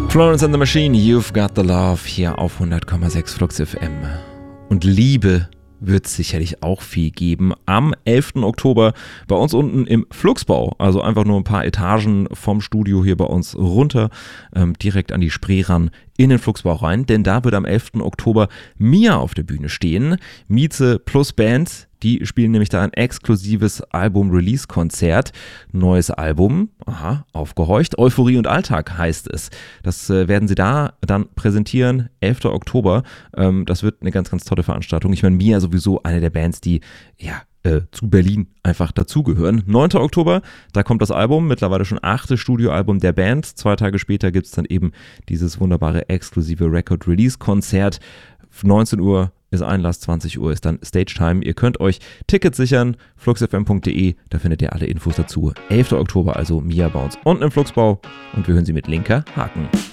Florence and the Machine, You've Got the Love, hier auf 100,6 Flux FM. Und Liebe wird es sicherlich auch viel geben. Am 11. Oktober bei uns unten im Fluxbau, also einfach nur ein paar Etagen vom Studio hier bei uns runter, direkt an die Spree ran, in den Fluxbau rein. Denn da wird am 11. Oktober Mia auf der Bühne stehen. Mieze plus Band. Die spielen nämlich da ein exklusives Album-Release-Konzert. Neues Album, aufgehorcht. Euphorie und Alltag heißt es. Das werden sie da dann präsentieren, 11. Oktober. Das wird eine ganz, ganz tolle Veranstaltung. Ich meine, Mia sowieso eine der Bands, die zu Berlin einfach dazugehören. 9. Oktober, da kommt das Album, mittlerweile schon 8. Studioalbum der Band. 2 Tage später gibt es dann eben dieses wunderbare exklusive Record-Release-Konzert. 19 Uhr ist Einlass, 20 Uhr ist dann Stage-Time. Ihr könnt euch Tickets sichern, fluxfm.de, da findet ihr alle Infos dazu. 11. Oktober, also Mia bei uns unten im Fluxbau und wir hören sie mit Linker Haken.